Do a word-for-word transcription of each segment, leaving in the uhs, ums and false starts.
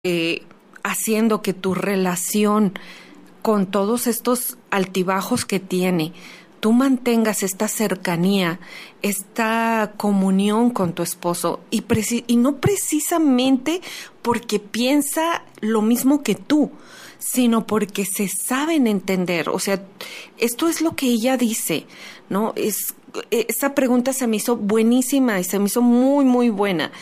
eh, haciendo que tu relación con todos estos altibajos que tiene, tú mantengas esta cercanía, esta comunión con tu esposo y, preci- y no precisamente porque piensa lo mismo que tú, sino porque se saben entender. O sea, esto es lo que ella dice, ¿no? Es, esa pregunta se me hizo buenísima y se me hizo muy, muy buena.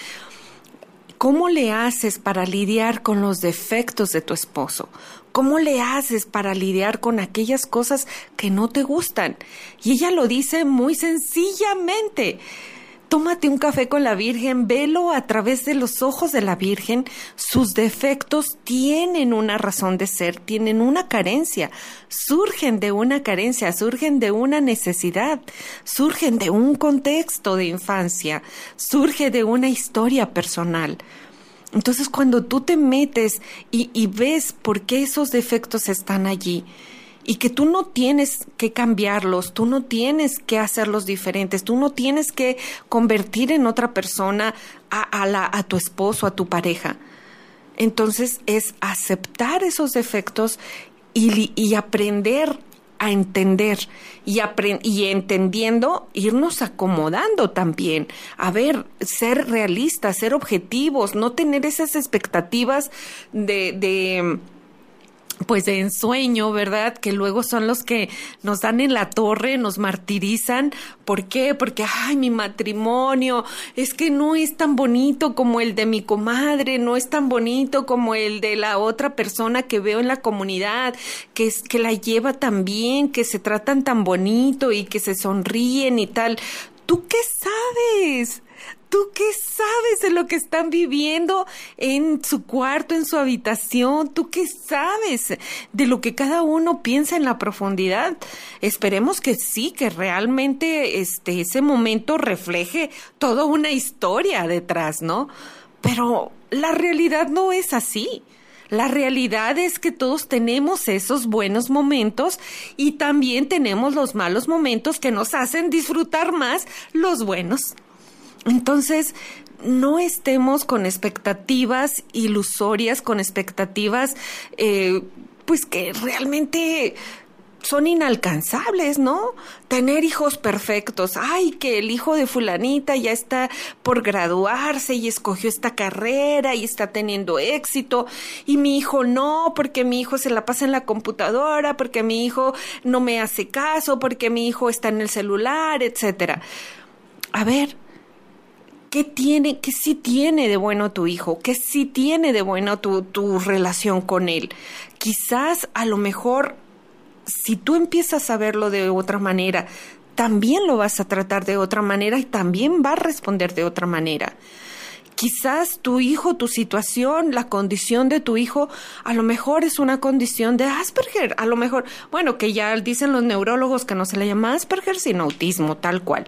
¿Cómo le haces para lidiar con los defectos de tu esposo? ¿Cómo le haces para lidiar con aquellas cosas que no te gustan? Y ella lo dice muy sencillamente. Tómate un café con la Virgen, velo a través de los ojos de la Virgen. Sus defectos tienen una razón de ser, tienen una carencia, surgen de una carencia, surgen de una necesidad, surgen de un contexto de infancia, surge de una historia personal. Entonces, cuando tú te metes y, y ves por qué esos defectos están allí, y que tú no tienes que cambiarlos, tú no tienes que hacerlos diferentes, tú no tienes que convertir en otra persona a, a, la, a tu esposo, a tu pareja. Entonces es aceptar esos defectos y, y aprender a entender y, apre- y entendiendo, irnos acomodando también. A ver, ser realistas, ser objetivos, no tener esas expectativas de... de pues de ensueño, ¿verdad? Que luego son los que nos dan en la torre, nos martirizan. ¿Por qué? Porque, ay, mi matrimonio es que no es tan bonito como el de mi comadre, no es tan bonito como el de la otra persona que veo en la comunidad, que es, que la lleva tan bien, que se tratan tan bonito y que se sonríen y tal. ¿Tú qué sabes? ¿Tú qué sabes de lo que están viviendo en su cuarto, en su habitación? ¿Tú qué sabes de lo que cada uno piensa en la profundidad? Esperemos que sí, que realmente este, ese momento refleje toda una historia detrás, ¿no? Pero la realidad no es así. La realidad es que todos tenemos esos buenos momentos y también tenemos los malos momentos que nos hacen disfrutar más los buenos. Entonces, no estemos con expectativas ilusorias, con expectativas, eh, pues que realmente son inalcanzables, ¿no? Tener hijos perfectos. Ay, que el hijo de fulanita ya está por graduarse y escogió esta carrera y está teniendo éxito. Y mi hijo no, porque mi hijo se la pasa en la computadora, porque mi hijo no me hace caso, porque mi hijo está en el celular, etcétera. A ver, ¿qué tiene, qué sí tiene de bueno tu hijo? ¿Qué sí tiene de bueno tu, tu relación con él? Quizás a lo mejor, si tú empiezas a verlo de otra manera, también lo vas a tratar de otra manera y también va a responder de otra manera. Quizás tu hijo, tu situación, la condición de tu hijo, a lo mejor es una condición de Asperger, a lo mejor, bueno, que ya dicen los neurólogos que no se le llama Asperger, sino autismo, tal cual.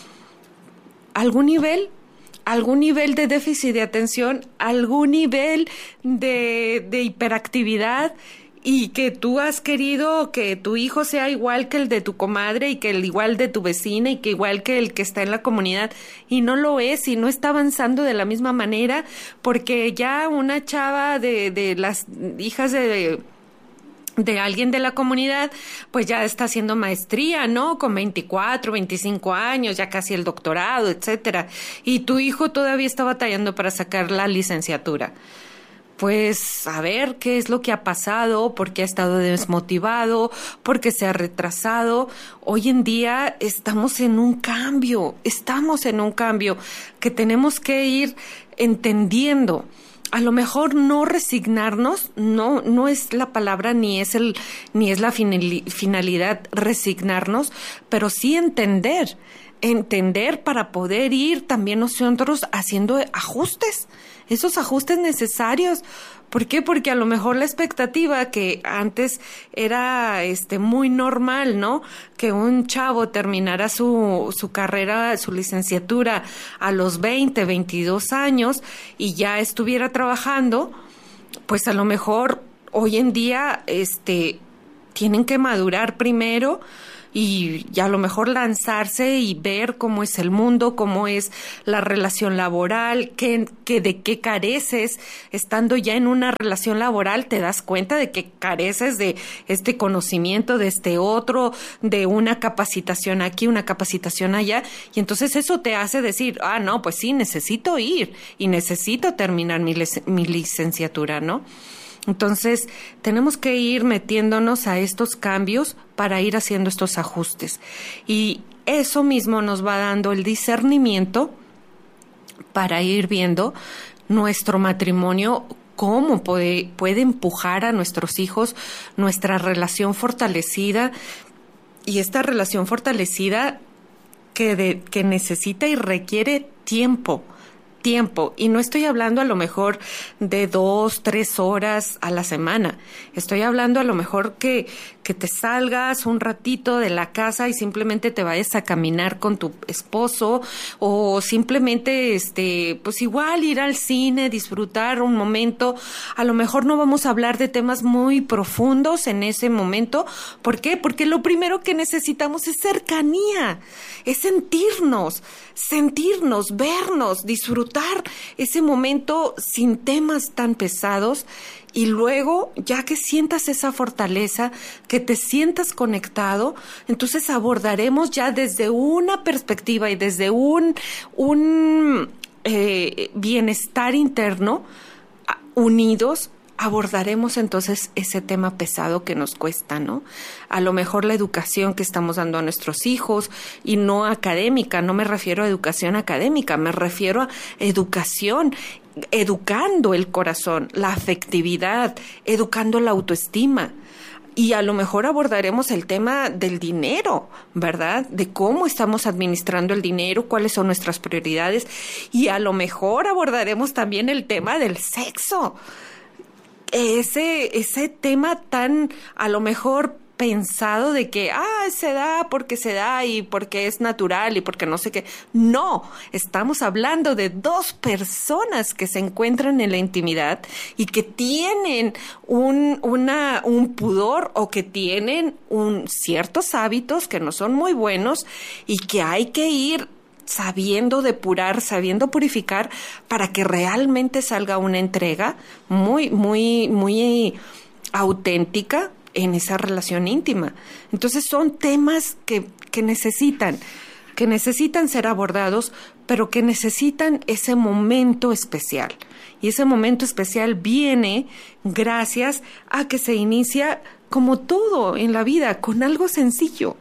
¿Algún nivel? algún nivel de déficit de atención, algún nivel de, de hiperactividad y que tú has querido que tu hijo sea igual que el de tu comadre y que el igual de tu vecina y que igual que el que está en la comunidad y no lo es y no está avanzando de la misma manera porque ya una chava de, de las hijas de... de alguien de la comunidad, pues ya está haciendo maestría, ¿no? Con veinticuatro, veinticinco años, ya casi el doctorado, etcétera. Y tu hijo todavía está batallando para sacar la licenciatura. Pues a ver qué es lo que ha pasado, por qué ha estado desmotivado, por qué se ha retrasado. Hoy en día estamos en un cambio, estamos en un cambio que tenemos que ir entendiendo. A lo mejor no resignarnos, no, no es la palabra ni es el, ni es la finalidad resignarnos, pero sí entender, entender para poder ir también nosotros haciendo ajustes, esos ajustes necesarios. ¿Por qué? Porque a lo mejor la expectativa que antes era este muy normal, ¿no? Que un chavo terminara su, su carrera, su licenciatura a los veinte, veintidós años y ya estuviera trabajando, pues a lo mejor hoy en día este tienen que madurar primero y, y a lo mejor lanzarse y ver cómo es el mundo, cómo es la relación laboral, qué, qué, de qué careces. Estando ya en una relación laboral te das cuenta de que careces de este conocimiento, de este otro, de una capacitación aquí, una capacitación allá, y entonces eso te hace decir, ah, no, pues sí, necesito ir y necesito terminar mi, mi licenciatura, ¿no? Entonces, tenemos que ir metiéndonos a estos cambios para ir haciendo estos ajustes. Y eso mismo nos va dando el discernimiento para ir viendo nuestro matrimonio, cómo puede, puede empujar a nuestros hijos, nuestra relación fortalecida, y esta relación fortalecida que, de, que necesita y requiere tiempo. Tiempo, y no estoy hablando a lo mejor de dos, tres horas a la semana. Estoy hablando a lo mejor que, que te salgas un ratito de la casa y simplemente te vayas a caminar con tu esposo, o simplemente, este, pues igual ir al cine, disfrutar un momento. A lo mejor no vamos a hablar de temas muy profundos en ese momento. ¿Por qué? Porque lo primero que necesitamos es cercanía, es sentirnos, sentirnos, vernos, disfrutar ese momento sin temas tan pesados, y luego, ya que sientas esa fortaleza, que te sientas conectado, entonces abordaremos ya desde una perspectiva y desde un, un eh, bienestar interno, unidos, abordaremos entonces ese tema pesado que nos cuesta, ¿no? A lo mejor la educación que estamos dando a nuestros hijos, y no académica, no me refiero a educación académica, me refiero a educación, educando el corazón, la afectividad, educando la autoestima. Y a lo mejor abordaremos el tema del dinero, ¿verdad? De cómo estamos administrando el dinero, cuáles son nuestras prioridades, y a lo mejor abordaremos también el tema del sexo. Ese, ese tema tan, a lo mejor, pensado de que, ah, se da porque se da y porque es natural y porque no sé qué. No, estamos hablando de dos personas que se encuentran en la intimidad y que tienen un, una, un pudor, o que tienen un, ciertos hábitos que no son muy buenos, y que hay que ir sabiendo depurar, sabiendo purificar, para que realmente salga una entrega muy, muy, muy auténtica en esa relación íntima. Entonces son temas que, que necesitan, que necesitan ser abordados, pero que necesitan ese momento especial. Y ese momento especial viene gracias a que se inicia, como todo en la vida, con algo sencillo,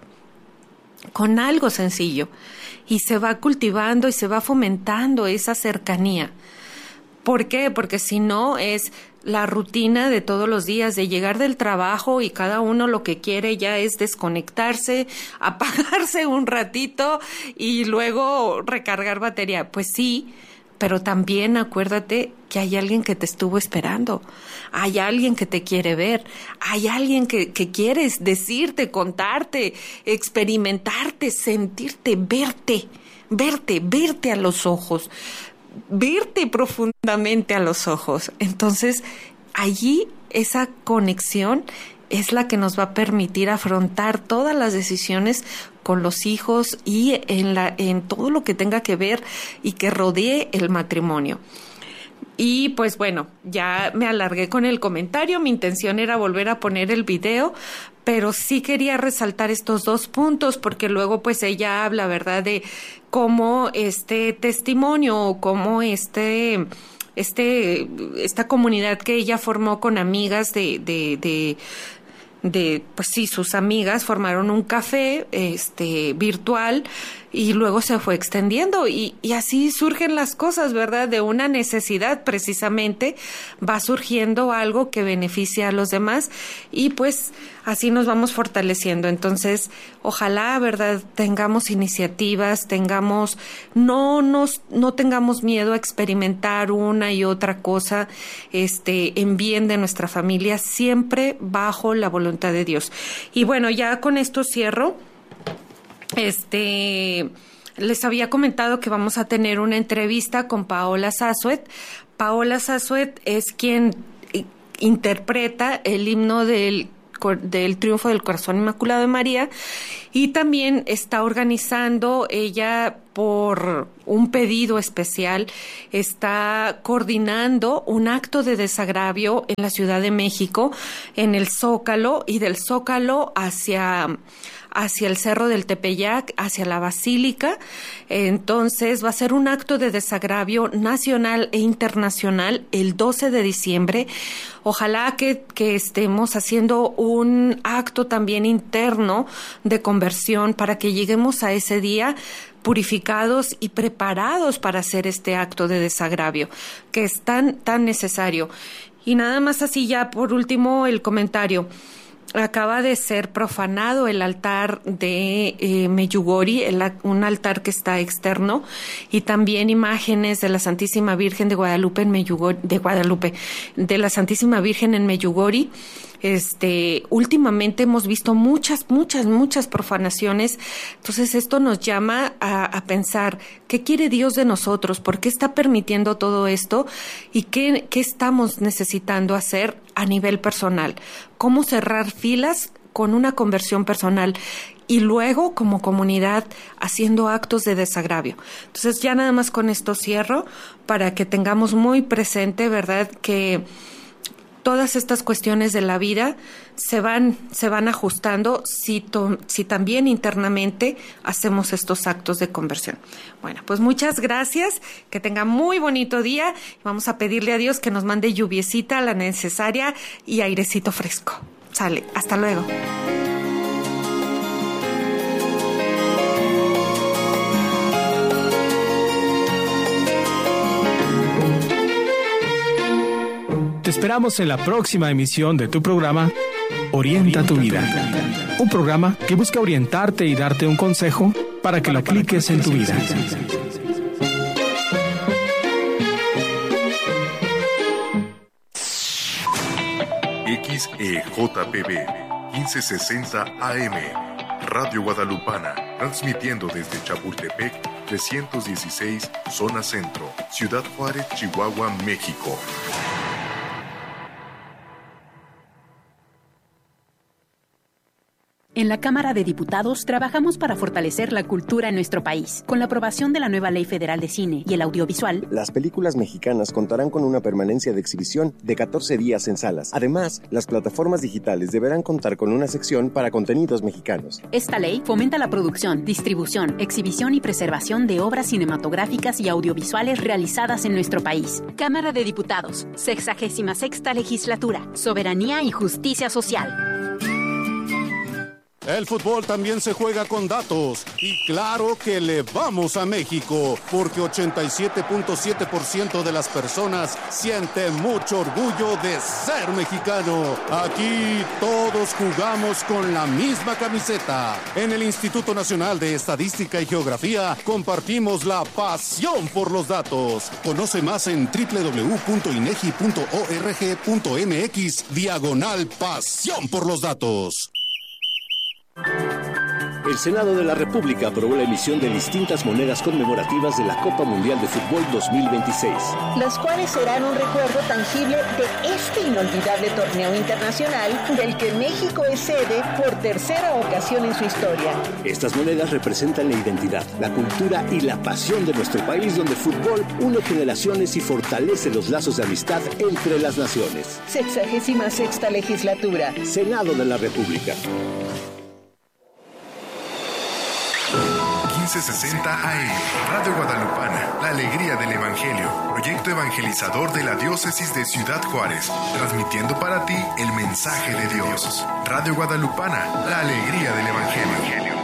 con algo sencillo. Y se va cultivando y se va fomentando esa cercanía. ¿Por qué? Porque si no, es la rutina de todos los días, de llegar del trabajo y cada uno lo que quiere ya es desconectarse, apagarse un ratito y luego recargar batería. Pues sí, pero también acuérdate que hay alguien que te estuvo esperando, hay alguien que te quiere ver, hay alguien que, que quieres decirte, contarte, experimentarte, sentirte, verte, verte, verte a los ojos, verte profundamente a los ojos. Entonces, allí esa conexión es la que nos va a permitir afrontar todas las decisiones con los hijos y en la, en todo lo que tenga que ver y que rodee el matrimonio. Y pues bueno, ya me alargué con el comentario. Mi intención era volver a poner el video, pero sí quería resaltar estos dos puntos, porque luego pues ella habla, ¿verdad?, de cómo este testimonio, cómo este, este, esta comunidad que ella formó con amigas de, de, de, de, pues sí, sus amigas formaron un café, este, virtual, y luego se fue extendiendo, y, y así surgen las cosas, ¿verdad? De una necesidad, precisamente, va surgiendo algo que beneficia a los demás, y pues así nos vamos fortaleciendo. Entonces, ojalá, ¿verdad?, tengamos iniciativas, tengamos, no nos, no tengamos miedo a experimentar una y otra cosa, este, en bien de nuestra familia, siempre bajo la voluntad de Dios. Y bueno, ya con esto cierro. Este, les había comentado que vamos a tener una entrevista con Paola Sazuet. Paola Sazuet es quien interpreta el himno del del Triunfo del Corazón Inmaculado de María, y también está organizando ella por un pedido especial, está coordinando un acto de desagravio en la Ciudad de México, en el Zócalo, y del Zócalo hacia hacia el Cerro del Tepeyac, hacia la Basílica. Entonces va a ser un acto de desagravio nacional e internacional el doce de diciembre. Ojalá que, que estemos haciendo un acto también interno de conversión para que lleguemos a ese día purificados y preparados para hacer este acto de desagravio, que es tan, tan necesario. Y nada más así ya por último el comentario. Acaba de ser profanado el altar de eh, Meyugori, el, un altar que está externo, y también imágenes de la Santísima Virgen de Guadalupe en Meyugori, de Guadalupe, de la Santísima Virgen en Meyugori. Este, últimamente hemos visto muchas, muchas, muchas profanaciones. Entonces esto nos llama a, a pensar qué quiere Dios de nosotros, por qué está permitiendo todo esto y qué, qué estamos necesitando hacer a nivel personal. Cómo cerrar filas con una conversión personal y luego como comunidad haciendo actos de desagravio. Entonces ya nada más con esto cierro para que tengamos muy presente, ¿verdad?, que todas estas cuestiones de la vida se van, se van ajustando si, to, si también internamente hacemos estos actos de conversión. Bueno, pues muchas gracias, que tenga muy bonito día. Vamos a pedirle a Dios que nos mande lluviecita, la necesaria, y airecito fresco. Sale, hasta luego. Te esperamos en la próxima emisión de tu programa Orienta tu vida. Un programa que busca orientarte y darte un consejo para que lo apliques en tu vida. X E J P B quince sesenta A M Radio Guadalupana, transmitiendo desde Chapultepec trescientos dieciséis, zona centro, Ciudad Juárez, Chihuahua, México. En la Cámara de Diputados trabajamos para fortalecer la cultura en nuestro país. Con la aprobación de la nueva Ley Federal de Cine y el Audiovisual, las películas mexicanas contarán con una permanencia de exhibición de catorce días en salas. Además, las plataformas digitales deberán contar con una sección para contenidos mexicanos. Esta ley fomenta la producción, distribución, exhibición y preservación de obras cinematográficas y audiovisuales realizadas en nuestro país. Cámara de Diputados, sexagésima sexta legislatura, soberanía y justicia social. El fútbol también se juega con datos y claro que le vamos a México porque ochenta y siete punto siete por ciento de las personas sienten mucho orgullo de ser mexicano. Aquí todos jugamos con la misma camiseta. En el Instituto Nacional de Estadística y Geografía compartimos la pasión por los datos. Conoce más en doble u doble u doble u punto inegi punto org punto mx diagonal pasión por los datos. El Senado de la República aprobó la emisión de distintas monedas conmemorativas de la Copa Mundial de Fútbol dos mil veintiséis. Las cuales serán un recuerdo tangible de este inolvidable torneo internacional del que México es sede por tercera ocasión en su historia. Estas monedas representan la identidad, la cultura y la pasión de nuestro país, donde el fútbol une generaciones y fortalece los lazos de amistad entre las naciones. Sexagésima sexta legislatura. Senado de la República. quince sesenta A M, Radio Guadalupana, la alegría del Evangelio, proyecto evangelizador de la Diócesis de Ciudad Juárez, transmitiendo para ti el mensaje de Dios. Radio Guadalupana, la alegría del Evangelio.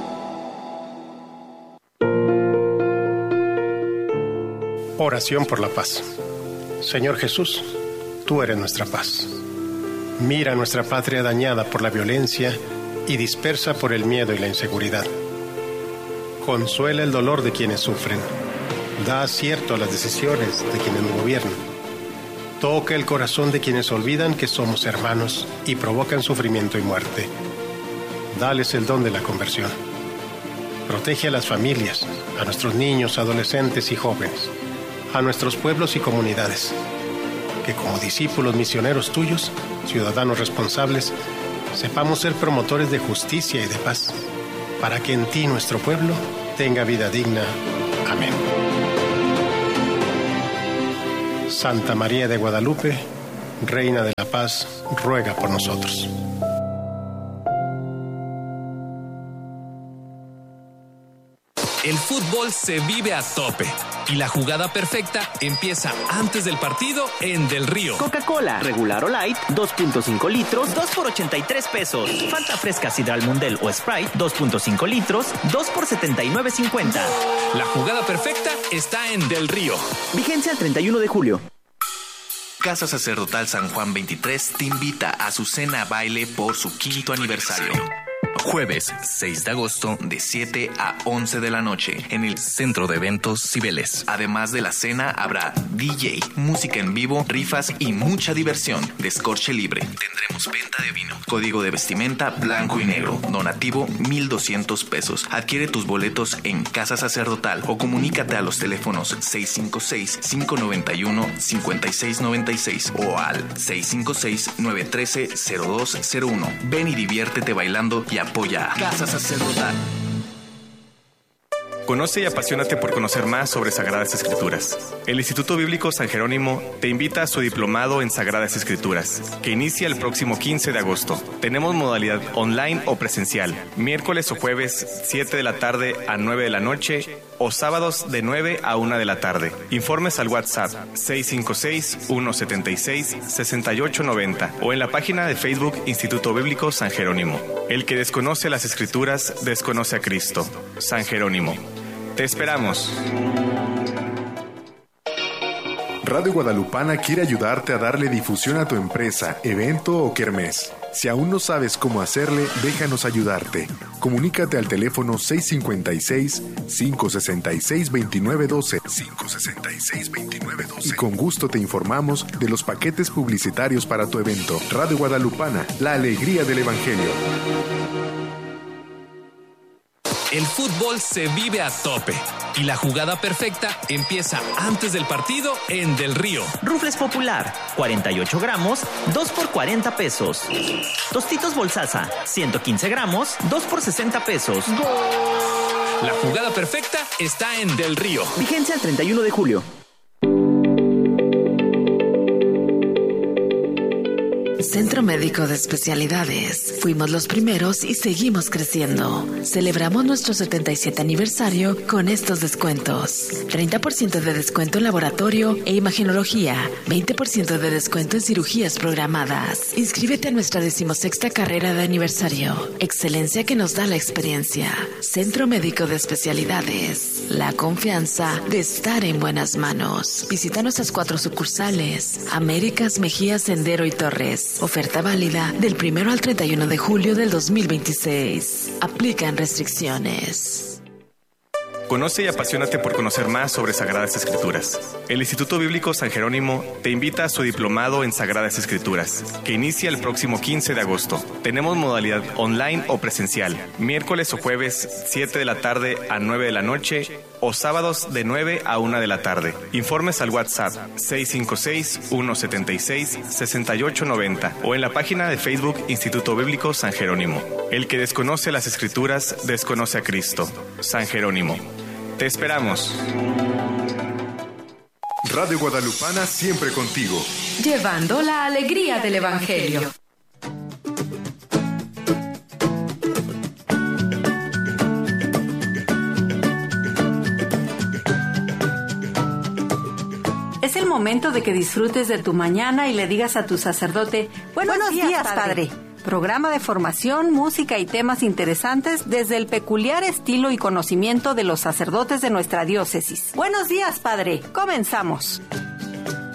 Oración por la paz. Señor Jesús, tú eres nuestra paz. Mira nuestra patria dañada por la violencia y dispersa por el miedo y la inseguridad. Consuela el dolor de quienes sufren. Da acierto a las decisiones de quienes nos gobiernan. Toca el corazón de quienes olvidan que somos hermanos y provocan sufrimiento y muerte. Dales el don de la conversión. Protege a las familias, a nuestros niños, adolescentes y jóvenes, a nuestros pueblos y comunidades, que como discípulos misioneros tuyos, ciudadanos responsables, sepamos ser promotores de justicia y de paz, para que en ti nuestro pueblo tenga vida digna. Amén. Santa María de Guadalupe, Reina de la Paz, ruega por nosotros. El fútbol se vive a tope y la jugada perfecta empieza antes del partido en Del Río. Coca-Cola, regular o light, dos punto cinco litros, dos por ochenta y tres pesos. Fanta fresca Sidral Mundel o Sprite, dos punto cinco litros, dos por setenta y nueve cincuenta. La jugada perfecta está en Del Río. Vigencia el treinta y uno de julio. Casa Sacerdotal San Juan veintitrés te invita a su cena baile por su quinto aniversario. Jueves seis de agosto de siete a once de la noche en el Centro de Eventos Cibeles. Además de la cena habrá D J, música en vivo, rifas y mucha diversión. Descorche libre. Tendremos venta de vino. Código de vestimenta blanco y negro. Donativo mil doscientos pesos. Adquiere tus boletos en Casa Sacerdotal o comunícate a los teléfonos seis cinco seis, cinco nueve uno, cinco seis nueve seis o al seis cinco seis, nueve uno tres, cero dos cero uno. Ven y diviértete bailando y apoya a Casa Sacerdotal. Conoce y apasionate por conocer más sobre Sagradas Escrituras. El Instituto Bíblico San Jerónimo te invita a su diplomado en Sagradas Escrituras, que inicia el próximo quince de agosto. Tenemos modalidad online o presencial, miércoles o jueves, siete de la tarde a nueve de la noche, o sábados de nueve a una de la tarde. Informes al WhatsApp seis cinco seis, uno siete seis, seis ocho nueve cero o en la página de Facebook Instituto Bíblico San Jerónimo. El que desconoce las Escrituras, desconoce a Cristo. San Jerónimo. Te esperamos. Radio Guadalupana quiere ayudarte a darle difusión a tu empresa, evento o kermés. Si aún no sabes cómo hacerle, déjanos ayudarte. Comunícate al teléfono seis cinco seis, cinco seis seis, dos nueve uno dos, cinco seis seis, dos nueve uno dos y con gusto te informamos de los paquetes publicitarios para tu evento. Radio Guadalupana, la alegría del Evangelio. El fútbol se vive a tope y la jugada perfecta empieza antes del partido en Del Río. Rufles Popular, cuarenta y ocho gramos, dos por cuarenta pesos. Tostitos Bolsaza, ciento quince gramos, dos por sesenta pesos. La jugada perfecta está en Del Río. Vigencia el treinta y uno de julio. Centro Médico de Especialidades. Fuimos los primeros y seguimos creciendo. Celebramos nuestro setenta y siete aniversario con estos descuentos. treinta por ciento de descuento en laboratorio e imagenología. veinte por ciento de descuento en cirugías programadas. Inscríbete a nuestra decimosexta carrera de aniversario. Excelencia que nos da la experiencia. Centro Médico de Especialidades. La confianza de estar en buenas manos. Visita nuestras cuatro sucursales. Américas, Mejía, Sendero y Torres. Oferta válida del primero al treinta y uno de julio del dos mil veintiséis. Aplican restricciones. Conoce y apasionate por conocer más sobre Sagradas Escrituras. El Instituto Bíblico San Jerónimo te invita a su diplomado en Sagradas Escrituras, que inicia el próximo quince de agosto. Tenemos modalidad online o presencial, miércoles o jueves, siete de la tarde a nueve de la noche, o sábados de nueve a una de la tarde. Informes al WhatsApp seis cinco seis, uno siete seis, seis ocho nueve cero o en la página de Facebook Instituto Bíblico San Jerónimo. El que desconoce las Escrituras, desconoce a Cristo. San Jerónimo. Te esperamos. Radio Guadalupana siempre contigo. Llevando la alegría del Evangelio. Es el momento de que disfrutes de tu mañana y le digas a tu sacerdote, buenos, buenos días, días, padre. padre. Programa de formación, música y temas interesantes desde el peculiar estilo y conocimiento de los sacerdotes de nuestra diócesis. Buenos días, padre. Comenzamos.